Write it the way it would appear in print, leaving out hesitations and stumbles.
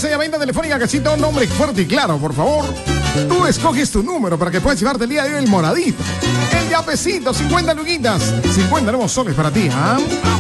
enseña venta telefónica Cachito, nombre fuerte y claro, por favor. Tú escoges tu número para que puedas llevarte el día de hoy el moradito. El yapecito, 50 luquitas, 50 nuevos soles para ti, ¿ah?